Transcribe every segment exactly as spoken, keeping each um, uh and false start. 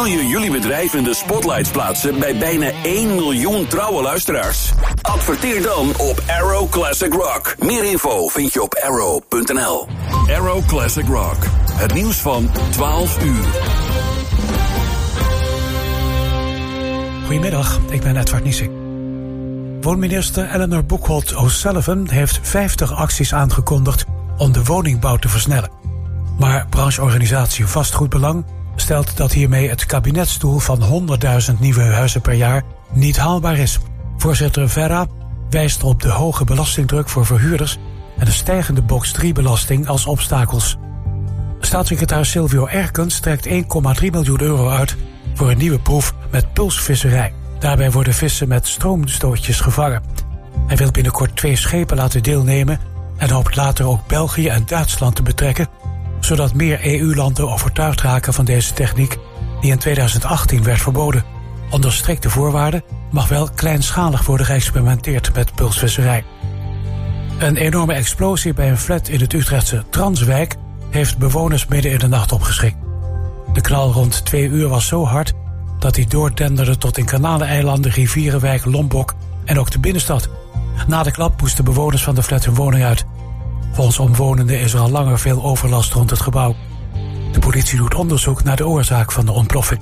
je jullie bedrijf in de spotlights plaatsen bij bijna één miljoen trouwe luisteraars? Adverteer dan op Arrow Classic Rock. Meer info vind je op arrow punt n l. Arrow Classic Rock. Het nieuws van twaalf uur. Goedemiddag, ik ben Edward Niesing. Woonminister Eleanor Boekholt O'Sullivan heeft vijftig acties aangekondigd om de woningbouw te versnellen. Maar brancheorganisatie Vastgoedbelang stelt dat hiermee het kabinetsdoel van honderdduizend nieuwe huizen per jaar niet haalbaar is. Voorzitter Verra wijst op de hoge belastingdruk voor verhuurders en de stijgende box drie belasting als obstakels. Staatssecretaris Silvio Erkens trekt één komma drie miljoen euro uit voor een nieuwe proef met pulsvisserij. Daarbij worden vissen met stroomstootjes gevangen. Hij wil binnenkort twee schepen laten deelnemen en hoopt later ook België en Duitsland te betrekken, zodat meer E U-landen overtuigd raken van deze techniek die in tweeduizend achttien werd verboden. Onder strikte voorwaarden mag wel kleinschalig worden geëxperimenteerd met pulsvisserij. Een enorme explosie bij een flat in het Utrechtse Transwijk heeft bewoners midden in de nacht opgeschrikt. De knal rond twee uur was zo hard dat hij doordenderde tot in Kanaaleilanden, Rivierenwijk, Lombok en ook de binnenstad. Na de klap moesten bewoners van de flat hun woning uit. Volgens omwonenden is er al langer veel overlast rond het gebouw. De politie doet onderzoek naar de oorzaak van de ontploffing.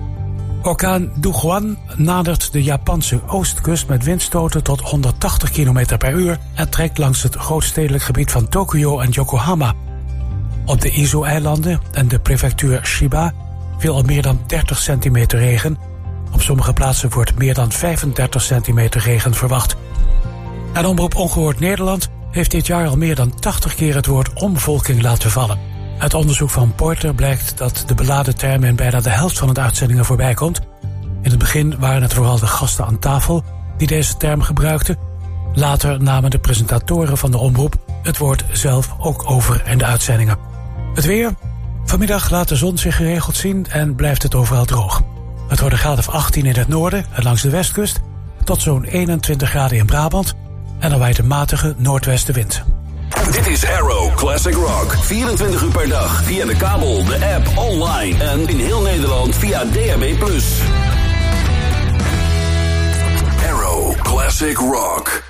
Orkaan Duguan nadert de Japanse oostkust met windstoten tot honderdtachtig kilometer per uur en trekt langs het grootstedelijk gebied van Tokio en Yokohama. Op de Izu-eilanden en de prefectuur Chiba viel al meer dan dertig centimeter regen. Op sommige plaatsen wordt meer dan vijfendertig centimeter regen verwacht. En Omroep Ongehoord Nederland heeft dit jaar al meer dan tachtig keer het woord omvolking laten vallen. Uit onderzoek van Porter blijkt dat de beladen term in bijna de helft van de uitzendingen voorbij komt. In het begin waren het vooral de gasten aan tafel die deze term gebruikten. Later namen de presentatoren van de omroep het woord zelf ook over in de uitzendingen. Het weer. Vanmiddag laat de zon zich geregeld zien en blijft het overal droog. Het wordt een graad of achttien in het noorden en langs de westkust tot zo'n eenentwintig graden in Brabant. En dan waait een matige noordwestenwind. Dit is Arrow Classic Rock. vierentwintig uur per dag via de kabel, de app, online en in heel Nederland via D A B plus. Arrow Classic Rock.